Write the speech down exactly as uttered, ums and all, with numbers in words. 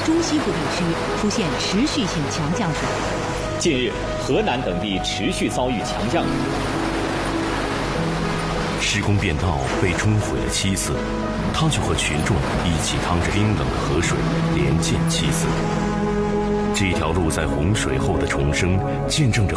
中西部地区出现持续性强降水。 近日，河南等地持续遭遇强降雨。 施工便道被冲毁了七次，他就和群众一起趟着冰冷的河水连建七次。这条路在洪水后的重生，见证着